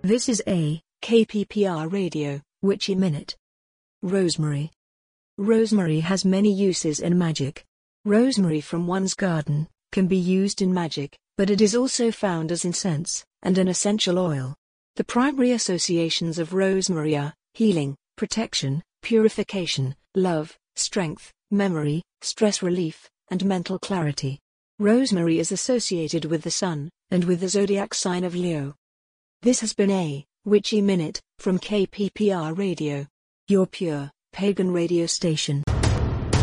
This is a KPPR Radio Witchy Minute. Rosemary. Rosemary has many uses in magic. Rosemary from one's garden can be used in magic, but it is also found as incense and an essential oil. The primary associations of rosemary are healing, protection, purification, love, strength, memory, stress relief, and mental clarity. Rosemary is associated with the sun and with the zodiac sign of Leo. This has been a Witchy Minute from KPPR Radio, your pure pagan radio station.